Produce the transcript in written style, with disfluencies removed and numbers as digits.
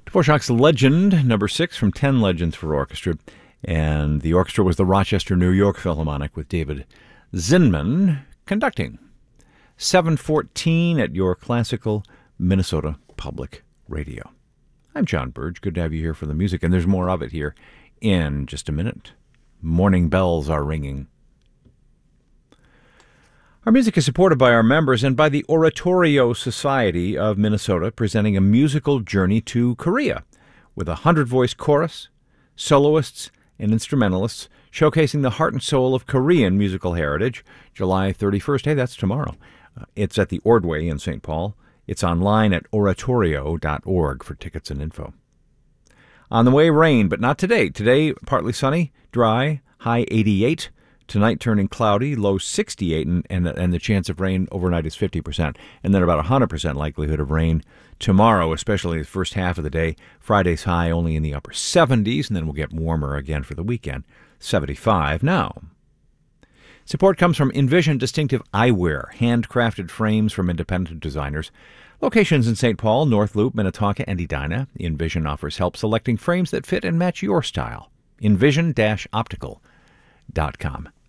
Dvorak's Legend, number 6 from 10 Legends for Orchestra. And the orchestra was the Rochester, New York Philharmonic with David Zinman conducting. 7:14 at your classical Minnesota Public Radio. I'm John Burge. Good to have you here for the music, and there's more of it here in just a minute. Morning bells are ringing. Our music is supported by our members and by the Oratorio Society of Minnesota, presenting a musical journey to Korea with a 100-voice chorus, soloists, and instrumentalists showcasing the heart and soul of Korean musical heritage. July 31st. Hey, that's tomorrow. It's at the Ordway in St. Paul. It's online at oratorio.org for tickets and info. On the way, rain, but not today. Today, partly sunny, dry, high 88. Tonight, turning cloudy, low 68, and the chance of rain overnight is 50%. And then about 100% likelihood of rain tomorrow, especially the first half of the day. Friday's high only in the upper 70s, and then we'll get warmer again for the weekend. 75 now. Support comes from Envision Distinctive Eyewear, handcrafted frames from independent designers. Locations in St. Paul, North Loop, Minnetonka, and Edina. Envision offers help selecting frames that fit and match your style. Envision-optical.com.